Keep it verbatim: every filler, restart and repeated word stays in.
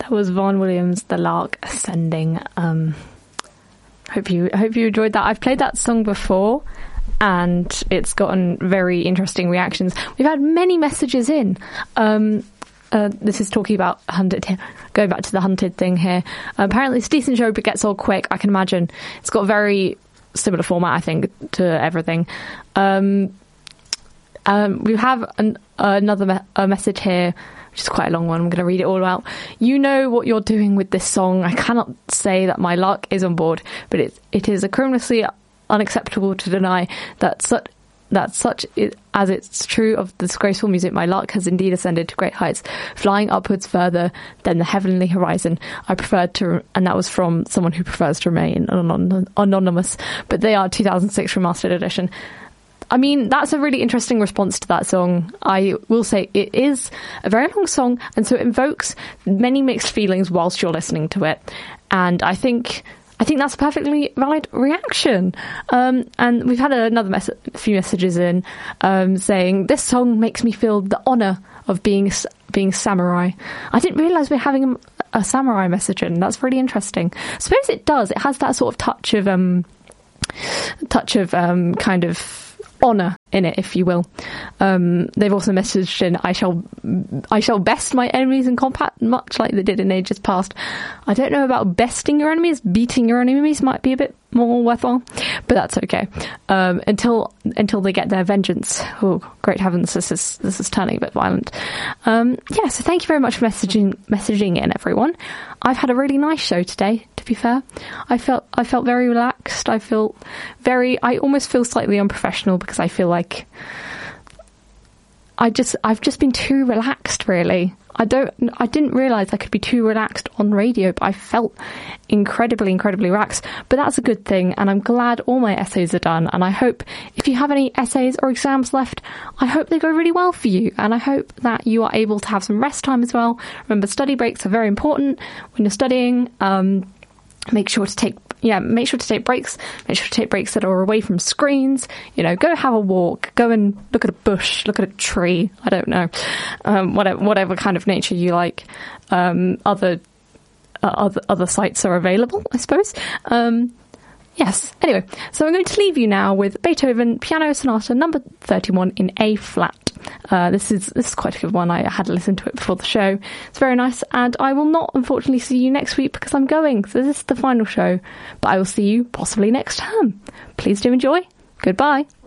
That was Vaughan Williams, The Lark Ascending. Um, hope you hope you enjoyed that. I've played that song before, and it's gotten very interesting reactions. We've had many messages in. Um, uh, this is talking about Hunted, going back to the Hunted thing here. Uh, apparently it's a decent show, but gets old quick, I can imagine. It's got a very similar format, I think, to everything. Um, um, we have an, uh, another me- a message here, which is quite a long one. I'm going to read it all out. You know what you're doing with this song. I cannot say that my luck is on board, but it, it is a criminally unacceptable to deny that such that such is, as it's true of disgraceful music, my luck has indeed ascended to great heights, flying upwards further than the heavenly horizon. I prefer to, and that was from someone who prefers to remain anon- anonymous, but they are two thousand six remastered edition. I mean, that's a really interesting response to that song. I will say it is a very long song, and so it invokes many mixed feelings whilst you're listening to it. And I think I think that's a perfectly valid reaction. Um, and we've had another mes- few messages in um, saying, this song makes me feel the honour of being being samurai. I didn't realise we're having a, a samurai message in. That's really interesting. I suppose it does. It has that sort of touch of um, touch of um, kind of honour in it, if you will. Um, they've also messaged in, I shall I shall best my enemies in combat, much like they did in ages past. I don't know about besting your enemies. Beating your enemies might be a bit more worthwhile, but that's okay. Um, until until they get their vengeance. Oh, great heavens, this is this is turning a bit violent. Um, yeah, so thank you very much for messaging messaging in, everyone. I've had a really nice show today, to be fair. I felt I felt very relaxed. I feel very I almost feel slightly unprofessional because I feel like I just I've just been too relaxed, really. I don't I didn't realise I could be too relaxed on radio, but I felt incredibly, incredibly relaxed. But that's a good thing, and I'm glad all my essays are done, and I hope if you have any essays or exams left, I hope they go really well for you, and I hope that you are able to have some rest time as well. Remember, study breaks are very important when you're studying. Um, make sure to take Yeah, make sure to take breaks. Make sure to take breaks that are away from screens. You know, go have a walk. Go and look at a bush. Look at a tree. I don't know. Um, whatever, whatever kind of nature you like. Um, other, uh, other, other sites are available, I suppose. Um, yes. Anyway, so I'm going to leave you now with Beethoven Piano Sonata Number thirty-one in A flat. Uh, this is this is quite a good one. I had to listen to it before the show. It's very nice, and I will not unfortunately see you next week because I'm going. So this is the final show, but I will see you possibly next term. Please do enjoy. Goodbye.